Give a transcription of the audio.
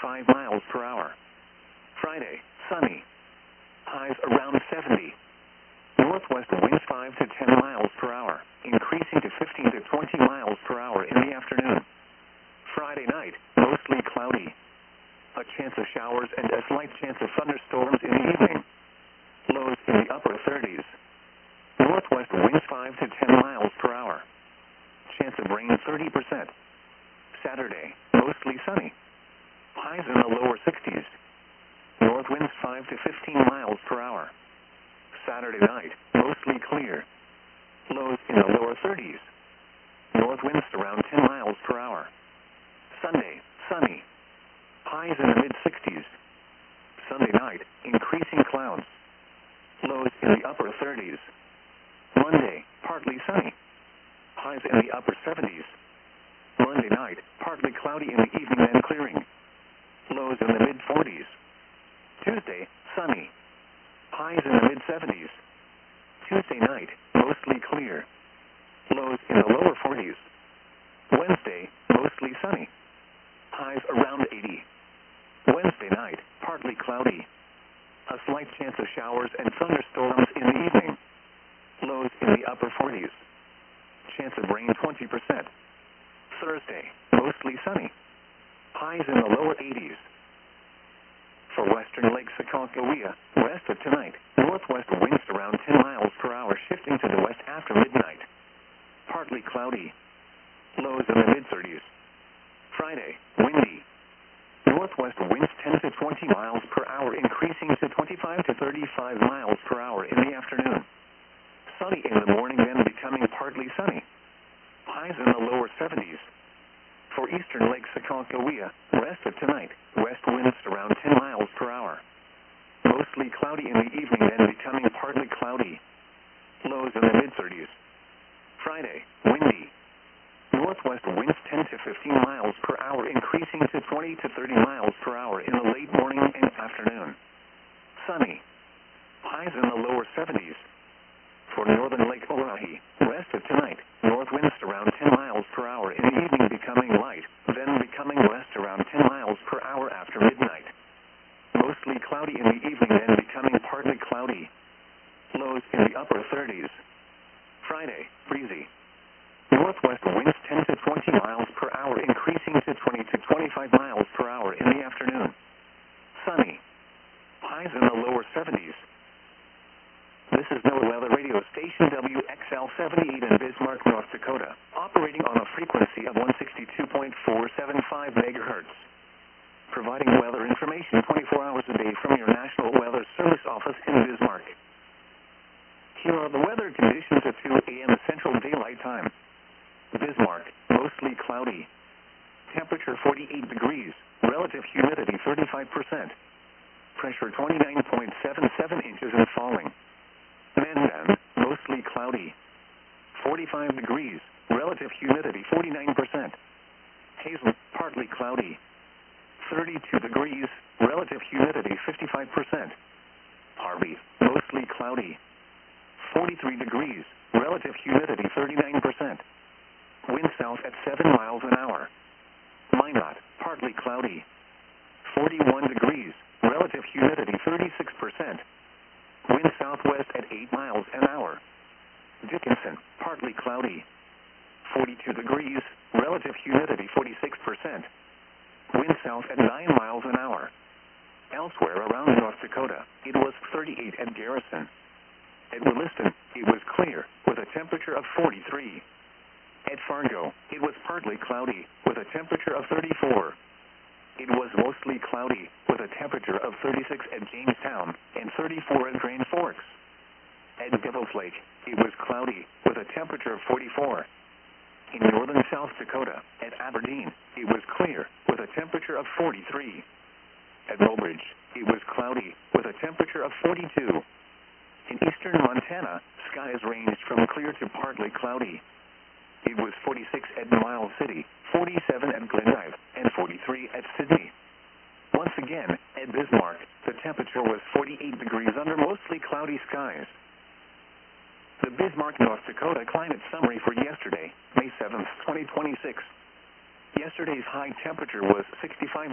5 miles per hour. Friday, sunny. Highs around 70. Northwest winds 5 to 10 miles per hour, increasing to 15 to 20 miles per hour in the afternoon. Friday night, mostly cloudy. A chance of showers and a slight chance of thunderstorms in the evening. Lows in the upper 30s. Northwest winds 5 to 10 miles per hour. Chance of rain 30%. Saturday, mostly sunny. Highs in the lower 60s. North winds 5 to 15 miles per hour. Saturday night, mostly clear. Lows in the lower 30s. North winds around 10 miles per hour. Sunday, sunny. Highs in the mid-60s. Sunday night, increasing clouds. Lows in the upper 30s. Monday, partly sunny. Highs in the upper 70s. Monday night, partly cloudy in the evening and clearing. Lows in the mid-40s. Tuesday, sunny. Highs in the mid-70s. Tuesday night, mostly clear. Lows in the lower 40s. Wednesday, mostly sunny. Highs around 80. Wednesday night, partly cloudy. A slight chance of showers and thunderstorms in the evening. Lows in the upper 40s. Chance of rain 20%. Thursday, mostly sunny. Highs in the lower 80s. For western Lake Aconcagua, west of tonight, northwest winds around 10 miles per hour, shifting to the west after midnight. Partly cloudy. Lows in the mid-30s. Friday, windy. Northwest winds 10 to 20 miles per hour, increasing to 25 to 35 miles per hour in the afternoon. Sunny in the morning, then becoming partly sunny. Highs in the lower 70s. For eastern Lake Aconcagua, west of tonight, west winds around 10 miles per hour. Mostly cloudy in the evening, then becoming partly cloudy. Lows in the mid-30s. Friday, windy. Northwest winds 10 to 15 miles per hour, increasing to 20 to 30 miles per hour in the late morning and afternoon. Sunny. Highs in the lower 70s. For northern Lake Oahe, west of tonight, north winds around 10 miles per hour in the evening, becoming light, then becoming west around 10 miles per hour after midnight. Mostly cloudy in the evening, then becoming partly cloudy. Lows in the upper 30s. Friday, breezy. Northwest winds 10 to 20 miles per hour, increasing to 20 to 25 miles per hour in the afternoon. Sunny. Highs in the lower 70s. This is NOAA Weather Radio Station WXL-78 in Bismarck, North Dakota, operating on a frequency of 162.475 megahertz. Providing weather information 24 hours a day from your National Weather Service office in Bismarck. Here are the weather conditions at 2 a.m. Central Daylight Time. Bismarck, mostly cloudy. Temperature 48 degrees, relative humidity 35%. Pressure 29.77 inches and falling. Mandan, mostly cloudy. 45 degrees, relative humidity 49%. Hazel, partly cloudy. 32 degrees, relative humidity 55%. Harvey, mostly cloudy. 43 degrees, relative humidity 39%. Wind south at 7 miles an hour. Minot, partly cloudy. 41 degrees, relative humidity 36%. Wind southwest at 8 miles an hour. Dickinson, partly cloudy. 42 degrees, relative humidity 46%. Wind south at 9 miles an hour. Elsewhere around North Dakota, it was 38 at Garrison. At Williston, it was clear, with a temperature of 43. At Fargo, it was partly cloudy, with a temperature of 34. It was mostly cloudy, with a temperature of 36 at Jamestown and 34 at Grand Forks. At Devil's Lake, it was cloudy, with a temperature of 44. In northern South Dakota, at Aberdeen, it was clear, with a temperature of 43. At Mobridge, it was cloudy, with a temperature of 42. In eastern Montana, skies ranged from clear to partly cloudy. It was 46 at Miles City, 47 at Glendive, and 43 at Sydney. Once again, at Bismarck, the temperature was 48 degrees under mostly cloudy skies. The Bismarck, North Dakota climate summary for yesterday, May 7, 2026. Yesterday's high temperature was 65